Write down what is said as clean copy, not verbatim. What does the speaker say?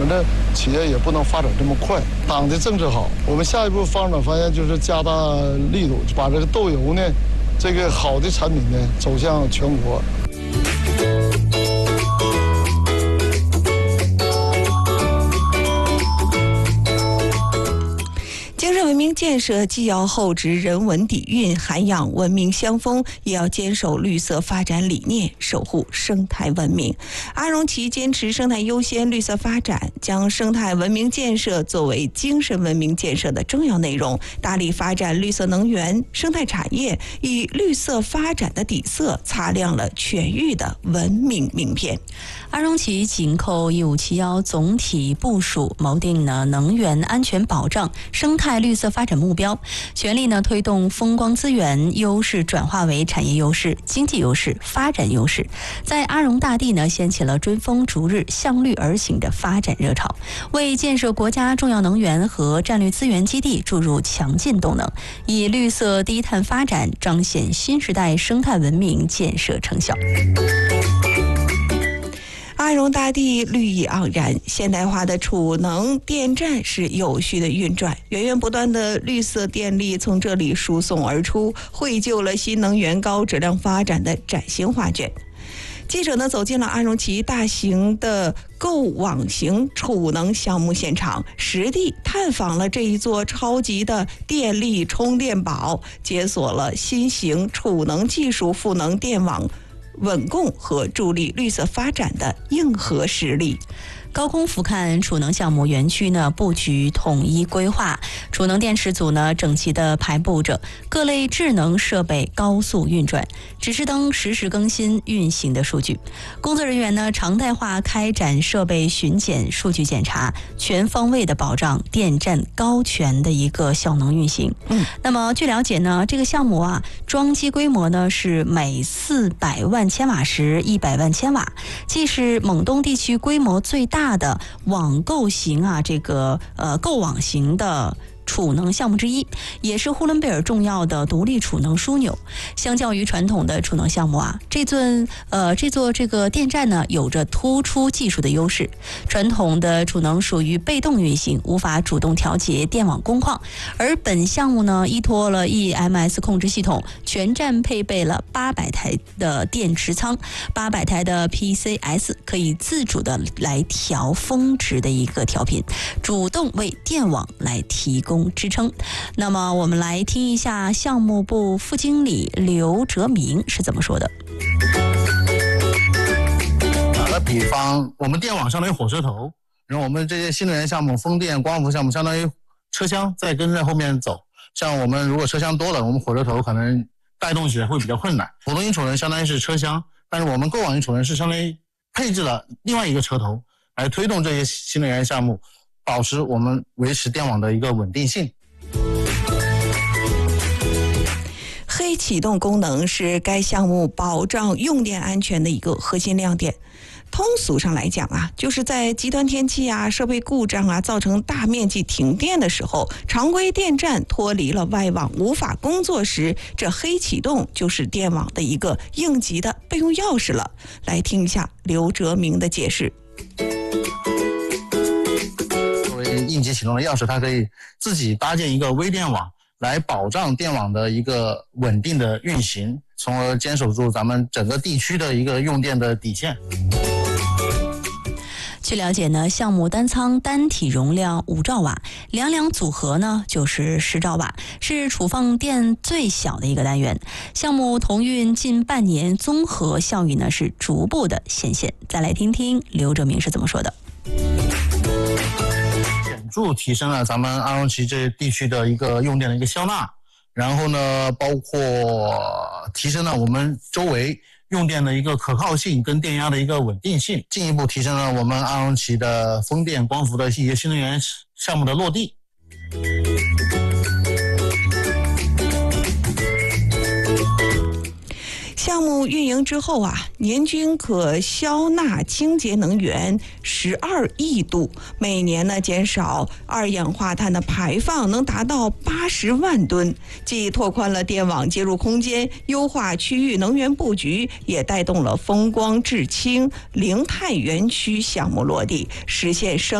们的企业也不能发展这么快。党的政策好，我们下一步发展方向就是加大力度，把这个豆油呢，这个好的产品呢走向全国。 精神文明建设既要厚植人文底蕴，涵养文明乡风，也要坚守绿色发展理念，守护生态文明。阿荣旗坚持生态优先、绿色发展，将生态文明建设作为精神文明建设的重要内容，大力发展绿色能源、生态产业，以绿色发展的底色，擦亮了全域的文明名片。 阿荣旗紧扣1571总体部署，谋定了能源安全保障、生态绿色发展目标，全力推动风光资源优势转化为产业优势、经济优势、发展优势，在阿荣大地掀起了追风逐日、向绿而行的发展热潮，为建设国家重要能源和战略资源基地注入强劲动能，以绿色低碳发展彰显新时代生态文明建设成效。 阿荣大地绿意盎然，现代化的储能电站是有序的运转，源源不断的绿色电力从这里输送而出，绘就了新能源高质量发展的崭新画卷。记者走进了阿荣旗大型的构网型储能项目现场，实地探访了这一座超级的电力充电宝，解锁了新型储能技术赋能电网稳供和助力绿色发展的硬核实力。 高空俯瞰储能项目园区布局统一规划，储能电池组整齐地排布着，各类智能设备高速运转，指示灯实时更新运行的数据。工作人员常态化开展设备巡检、数据检查，全方位的保障电站高权的一个效能运行。那么据了解这个项目装机规模是每400万千瓦时100万千瓦，既是蒙东地区规模最大的网购型购网型的储能项目之一，也是呼伦贝尔重要的独立储能枢纽。相较于传统的储能项目这座电站有着突出技术的优势。传统的储能属于被动运行，无法主动调节电网工况，而本项目依托了 EMS 控制系统，全站配备了800台的电池仓，800台的 PCS， 可以自主的来调峰值的一个调频，主动为电网来提供支撑。那么我们来听一下项目部副经理刘哲明是怎么说的。 打个比方，我们电网相当于火车头，然后我们这些新能源项目、风电、光伏项目相当于车厢，再跟在后面走。像我们如果车厢多了，我们火车头可能带动起来会比较困难。普通型储能相当于是车厢，但是我们购网型储能是相当于配置了另外一个车头，来推动这些新能源项目，保持我们维持电网的一个稳定性。 黑启动功能是该项目保障用电安全的一个核心亮点。通俗上来讲就是在极端天气设备故障造成大面积停电的时候，常规电站脱离了外网无法工作时，这黑启动就是电网的一个应急的备用钥匙了。来听一下刘哲明的解释。 作为应急启动的钥匙，它可以自己搭建一个微电网，来保障电网的一个稳定的运行，从而坚守住咱们整个地区的一个用电的底线。 据了解项目单仓单体容量5兆瓦，两组合就是10兆瓦，是储放电最小的一个单元。项目同运近半年，综合效益是逐步的显现。再来听听刘哲明是怎么说的。 显著提升了咱们阿荣旗这地区的一个用电的一个消纳，然后包括提升了我们周围用电的一个可靠性跟电压的一个稳定性，进一步提升了我们阿荣旗的风电、光伏的一些新能源项目的落地。 项目运营之后年均可消纳清洁能源12亿度，每年减少二氧化碳的排放能达到80万吨，既拓宽了电网接入空间，优化区域能源布局，也带动了风光智清零碳园区项目落地，实现